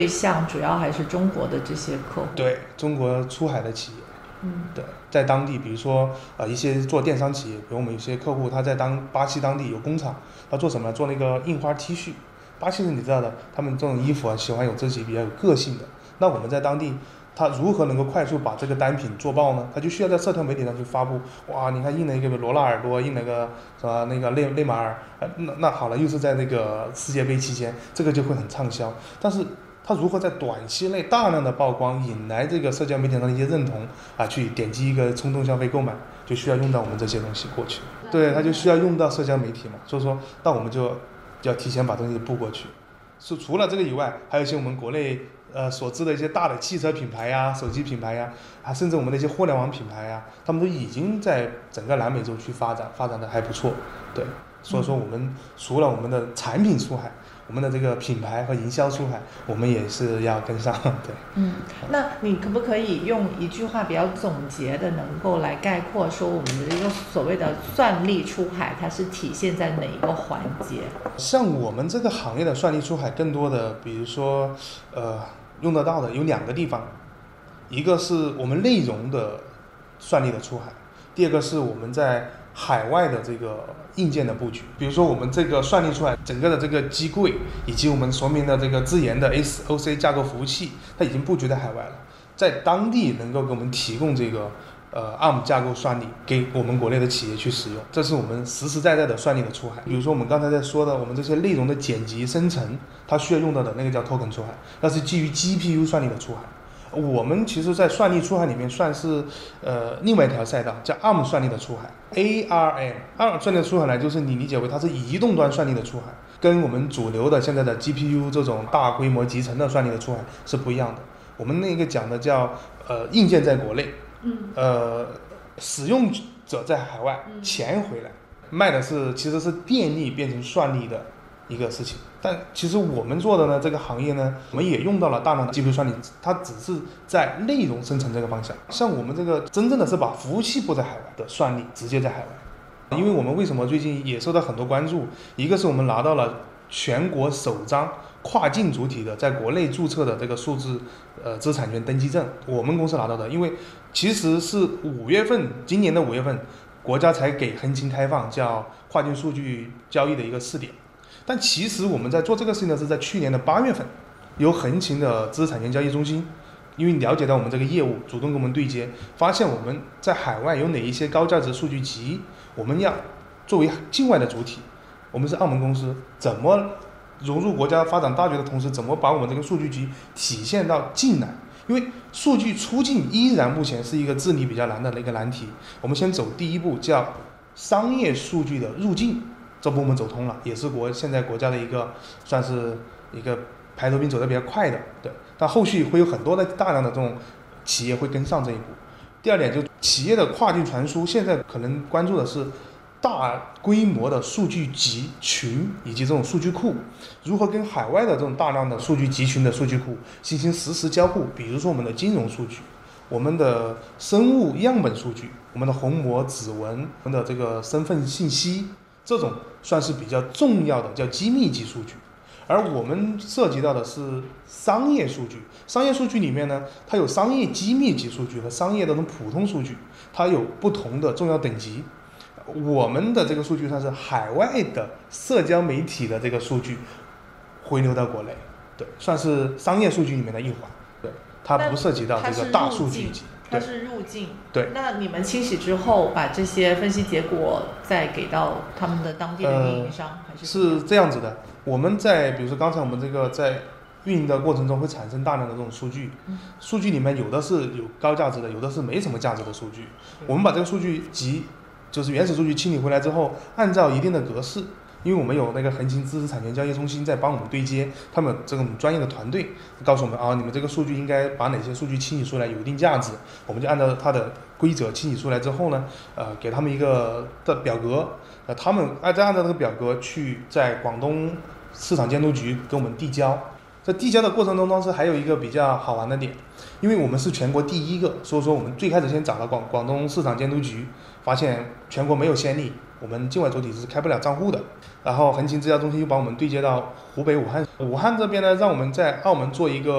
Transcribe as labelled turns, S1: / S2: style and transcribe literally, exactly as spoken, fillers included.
S1: 对象主要还是中国的这些客户。
S2: 对，中国出海的企业。
S1: 嗯，
S2: 对，在当地，比如说呃一些做电商企业，比如我们有些客户他在当巴西当地有工厂，他做什么？做那个印花 T 恤。巴西人你知道的，他们这种衣服啊喜欢有自己比较有个性的。那我们在当地，他如何能够快速把这个单品做爆呢？他就需要在社交媒体上去发布。哇，你看印了一个罗纳尔多，印了个什么那个内内马尔，呃那那好了，又是在那个世界杯期间，这个就会很畅销。但是他如何在短期内大量的曝光，引来这个社交媒体上的一些认同啊，去点击一个冲动消费购买，就需要用到我们这些东西过去。对，他就需要用到社交媒体嘛，所以说，那我们就要提前把东西布过去。是除了这个以外，还有一些我们国内呃所知的一些大的汽车品牌呀、手机品牌呀，啊，甚至我们的一些互联网品牌呀，他们都已经在整个南美洲去发展，发展的还不错。对，所以说我们除了我们的产品出海，我们的这个品牌和营销出海，我们也是要跟上。对，
S1: 嗯，那你可不可以用一句话比较总结的，能够来概括说我们的这个所谓的算力出海，它是体现在哪一个环节？
S2: 像我们这个行业的算力出海，更多的比如说，呃，用得到的有两个地方，一个是我们内容的算力的出海，第二个是我们在海外的这个硬件的布局。比如说我们这个算力出海，整个的这个机柜以及我们说明的这个自研的 S O C 架构服务器，它已经布局在海外了，在当地能够给我们提供这个呃 A R M 架构算力给我们国内的企业去使用，这是我们实实在在的算力的出海。比如说我们刚才在说的，我们这些内容的剪辑生成，它需要用到的那个叫 token 出海，那是基于 G P U 算力的出海。我们其实在算力出海里面算是呃另外一条赛道，叫 A R M 算力的出海。A R M A R M 算力的出海呢，就是你理解为它是移动端算力的出海，跟我们主流的现在的 G P U 这种大规模集成的算力的出海是不一样的。我们那个讲的叫呃硬件在国内，
S1: 嗯，
S2: 呃使用者在海外，钱回来，卖的是其实是电力变成算力的一个事情。但其实我们做的呢，这个行业呢，我们也用到了大量的 G P U 算力，它只是在内容生成这个方向。像我们这个真正的是把服务器布在海外的算力直接在海外。因为我们为什么最近也受到很多关注，一个是我们拿到了全国首张跨境主体的在国内注册的这个数字呃知识产权登记证，我们公司拿到的。因为其实是五月份，今年的五月份，国家才给横琴开放叫跨境数据交易的一个试点。但其实我们在做这个事情呢，是在去年的八月份，由横琴的知识产权交易中心，因为了解到我们这个业务，主动跟我们对接，发现我们在海外有哪一些高价值数据集，我们要作为境外的主体，我们是澳门公司，怎么融入国家发展大局的同时，怎么把我们这个数据集体现到境内？因为数据出境依然目前是一个治理比较难的一个难题。我们先走第一步，叫商业数据的入境。这步我们走通了，也是国现在国家的一个算是一个排头兵走得比较快的，对。但后续会有很多的大量的这种企业会跟上这一步。第二点，就企业的跨境传输，现在可能关注的是大规模的数据集群以及这种数据库，如何跟海外的这种大量的数据集群的数据库进行实时交互。比如说我们的金融数据，我们的生物样本数据，我们的虹膜、指纹，我们的这个身份信息。这种算是比较重要的，叫机密级数据。而我们涉及到的是商业数据，商业数据里面呢，它有商业机密级数据和商业的这种普通数据，它有不同的重要等级。我们的这个数据算是海外的社交媒体的这个数据回流到国内，对，算是商业数据里面的一环，对，它不涉及到这个大数据集。
S1: 它是入境，
S2: 对。
S1: 那你们清洗之后，把这些分析结果再给到他们的当地的运营商，呃、还是
S2: 是这样子的？我们在比如说刚才我们这个在运营的过程中会产生大量的这种数据，
S1: 嗯、
S2: 数据里面有的是有高价值的，有的是没什么价值的数据。我们把这个数据集，就是原始数据清理回来之后，按照一定的格式。因为我们有那个横琴知识产权交易中心在帮我们对接，他们这种专业的团队告诉我们啊，你们这个数据应该把哪些数据清理出来有一定价值，我们就按照它的规则清理出来之后呢，呃，给他们一个的表格，呃，他们按照按照这个表格去在广东市场监督局给我们递交。在递交的过程中，当时还有一个比较好玩的点，因为我们是全国第一个，所以说我们最开始先找了广广东市场监督局，发现全国没有先例，我们境外主体是开不了账户的。然后横琴资料中心又把我们对接到湖北武汉，武汉这边呢，让我们在澳门做一个